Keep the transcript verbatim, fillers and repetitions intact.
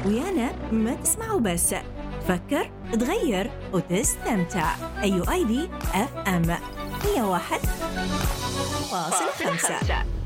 ويانا ما تسمعوا بس، فكر تغير وتستمتع. أيو آي بي أف أم مية وواحد فاصلة خمسة.